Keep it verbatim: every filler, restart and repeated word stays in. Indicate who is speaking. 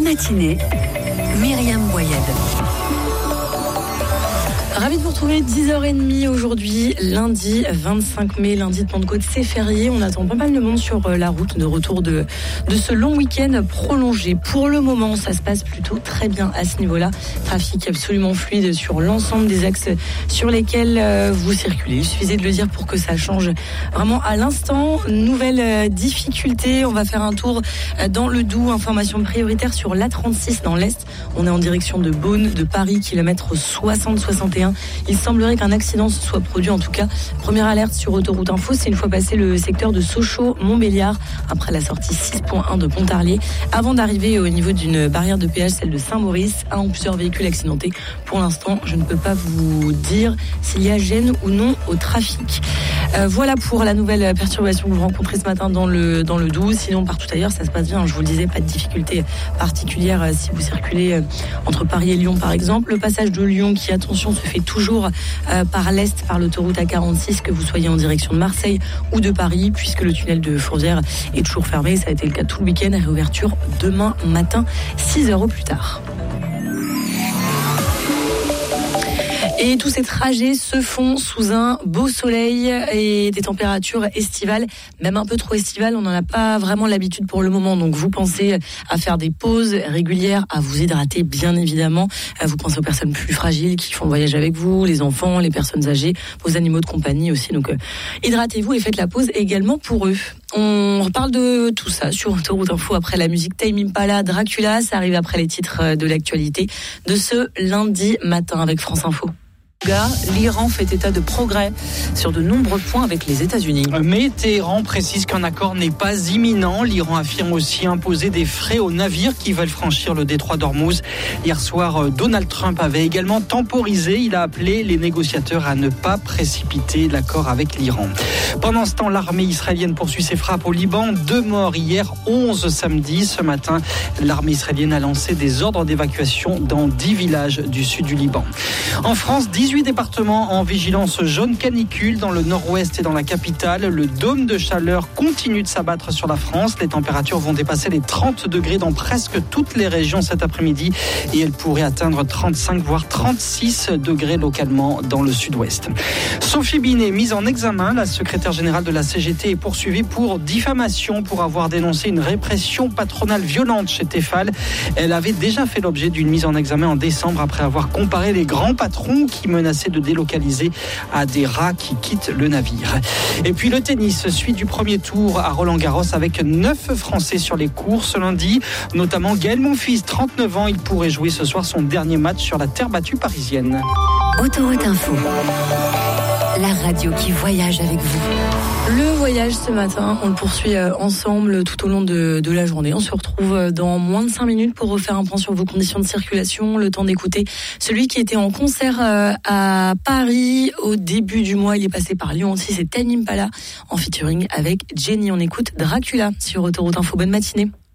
Speaker 1: matinée, Myriam Boyed.
Speaker 2: Ravi de vous retrouver, dix heures trente aujourd'hui, lundi vingt-cinq mai, lundi de Pentecôte, c'est férié. On attend pas mal de monde sur la route de retour de, de ce long week-end prolongé. Pour le moment, ça se passe plutôt très bien à ce niveau-là. Trafic absolument fluide sur l'ensemble des axes sur lesquels vous circulez. Il suffisait de le dire pour que ça change vraiment à l'instant. Nouvelle difficulté, on va faire un tour dans le Doubs. Information prioritaire sur l'A trente-six dans l'Est. On est en direction de Beaune, de Paris, kilomètre soixante soixante et un. Il semblerait qu'un accident se soit produit, en tout cas. Première alerte sur Autoroute Info, c'est une fois passé le secteur de Sochaux-Montbéliard, après la sortie six point un de Pontarlier, avant d'arriver au niveau d'une barrière de péage, celle de Saint-Maurice. Un ou plusieurs véhicules accidentés. Pour l'instant, je ne peux pas vous dire s'il y a gêne ou non au trafic. Euh, voilà pour la nouvelle perturbation que vous rencontrez ce matin dans le, dans le Doubs. Sinon, partout ailleurs, ça se passe bien. Je vous le disais, pas de difficulté particulière euh, si vous circulez euh, entre Paris et Lyon, par exemple. Le passage de Lyon qui, attention, se fait toujours euh, par l'Est, par l'autoroute A quarante-six, que vous soyez en direction de Marseille ou de Paris, puisque le tunnel de Fourvière est toujours fermé. Ça a été le cas tout le week-end. Réouverture demain matin, six heures au plus tard. Et tous ces trajets se font sous un beau soleil et des températures estivales, même un peu trop estivales. On n'en a pas vraiment l'habitude pour le moment. Donc vous pensez à faire des pauses régulières, à vous hydrater bien évidemment. Vous pensez aux personnes plus fragiles qui font le voyage avec vous, les enfants, les personnes âgées, vos animaux de compagnie aussi. Donc euh, hydratez-vous et faites la pause également pour eux. On reparle de tout ça sur Autoroute Info après la musique Tame Impala, Dracula. Ça arrive après les titres de l'actualité de ce lundi matin avec France Info.
Speaker 3: L'Iran fait état de progrès sur de nombreux points avec les États-Unis.
Speaker 4: Mais Téhéran précise qu'un accord n'est pas imminent. L'Iran affirme aussi imposer des frais aux navires qui veulent franchir le détroit d'Ormuz. Hier soir, Donald Trump avait également temporisé. Il a appelé les négociateurs à ne pas précipiter l'accord avec l'Iran. Pendant ce temps, l'armée israélienne poursuit ses frappes au Liban. Deux morts hier, onze samedi. Ce matin, l'armée israélienne a lancé des ordres d'évacuation dans dix villages du sud du Liban. En France, dix-huit départements en vigilance jaune canicule dans le nord-ouest et dans la capitale. Le dôme de chaleur continue de s'abattre sur la France. Les températures vont dépasser les trente degrés dans presque toutes les régions cet après-midi et elles pourraient atteindre trente-cinq voire trente-six degrés localement dans le sud-ouest. Sophie Binet, mise en examen, la secrétaire générale de la C G T est poursuivie pour diffamation pour avoir dénoncé une répression patronale violente chez Tefal. Elle avait déjà fait l'objet d'une mise en examen en décembre après avoir comparé les grands patrons qui menacés de délocaliser à des rats qui quittent le navire. Et puis le tennis suit du premier tour à Roland-Garros avec neuf Français sur les cours ce lundi, notamment Gaël Monfils, trente-neuf ans. Il pourrait jouer ce soir son dernier match sur la terre battue parisienne.
Speaker 1: Autoroute Info, la radio qui voyage avec vous.
Speaker 2: Le voyage ce matin, on le poursuit ensemble tout au long de, de la journée. On se retrouve dans moins de cinq minutes pour refaire un point sur vos conditions de circulation. Le temps d'écouter celui qui était en concert à Paris au début du mois. Il est passé par Lyon aussi, c'est Tame Impala en featuring avec Jenny. On écoute Dracula sur Autoroute Info. Bonne matinée.